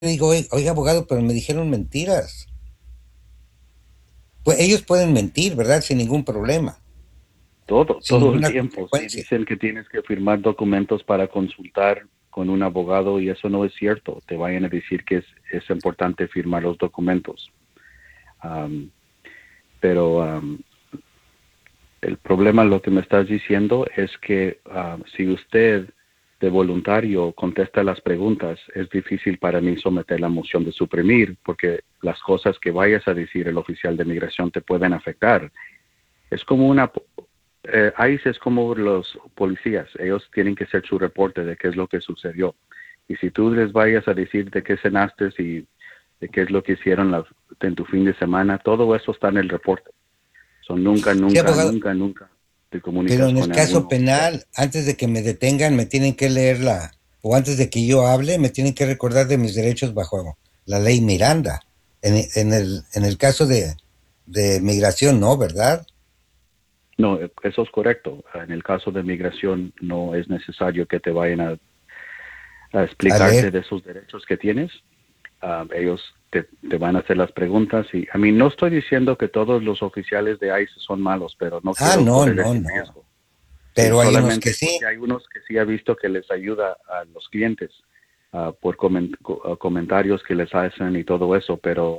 digo, oiga, abogado, pero me dijeron mentiras. Pues ellos pueden mentir, ¿verdad? Sin ningún problema, sin Todo el ninguna tiempo. Sí, consecuencia. dicen que tienes que firmar documentos para consultar con un abogado y eso no es cierto. Te vayan a decir que es importante firmar los documentos. Am, pero el problema, lo que me estás diciendo, es que si usted de voluntario contesta las preguntas, es difícil para mí someter la moción de suprimir porque las cosas que vayas a decir el oficial de migración te pueden afectar. Es como ICE es como los policías, ellos tienen que hacer su reporte de qué es lo que sucedió. Y si tú les vayas a decir de qué cenaste y de qué es lo que hicieron en tu fin de semana, todo eso está en el reporte. Sí, abogado, Nunca te pero comunicas en el con algún caso oficial. penal, antes de que me detengan, me tienen que leerla, o antes de que yo hable, me tienen que recordar de mis derechos bajo la ley Miranda. En el caso de migración, no, ¿verdad? No, eso es correcto. En el caso de migración no es necesario que te vayan a A leer. explicarte de esos derechos que tienes. Ellos te van a hacer las preguntas y a mí no estoy diciendo que todos los oficiales de ICE son malos, pero no Ah, quiero no, correr no, ese no. riesgo. Sí, Pero hay unos que solamente sí. porque hay unos que sí ha visto que les ayuda a los clientes por comentarios que les hacen y todo eso, pero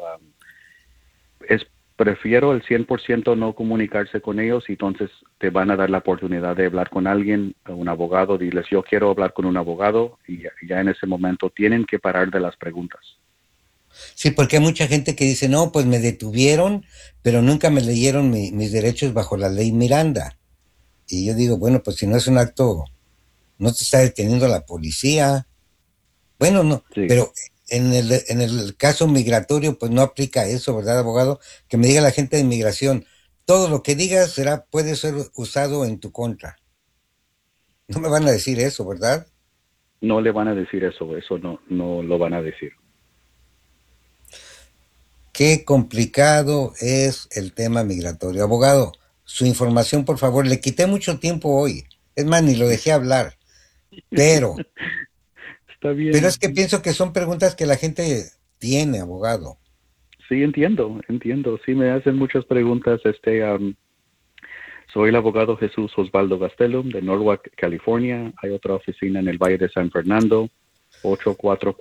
es prefiero el 100% no comunicarse con ellos y entonces te van a dar la oportunidad de hablar con alguien, un abogado, diles yo quiero hablar con un abogado y ya en ese momento tienen que parar de las preguntas. Sí, porque hay mucha gente que dice, no, pues me detuvieron, pero nunca me leyeron mis derechos bajo la ley Miranda. Y yo digo, bueno, pues si no es un acto, no te está deteniendo la policía. Bueno, no, Sí, pero en el caso migratorio, pues no aplica eso, ¿verdad, abogado? Que me diga la gente de inmigración, todo lo que digas puede ser usado en tu contra. No me van a decir eso, ¿verdad? no le van a decir eso, eso no lo van a decir. Qué complicado es el tema migratorio. Abogado, su información, por favor. Le quité mucho tiempo hoy. Es más, ni lo dejé hablar. Pero, Está pero es bien. que pienso que son preguntas que la gente tiene, abogado. Sí, entiendo. Sí, me hacen muchas preguntas. Soy el abogado Jesús Osvaldo Gastelum de Norwalk, California. Hay otra oficina en el Valle de San Fernando,